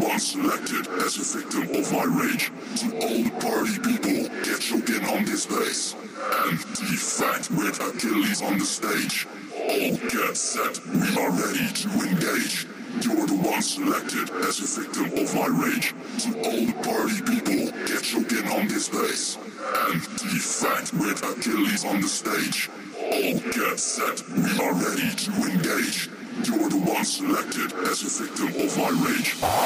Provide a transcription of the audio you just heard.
one selected as a victim of my rage. To all the party people, get choking on this bass and defect with Achilles on the stage. All get set, we are ready to engage. You're the one selected as a victim of my rage. To all the party people, get choking on this bass and defect with Achilles on the stage. All get set, we are ready to engage. You're the one selected as a victim of my rage.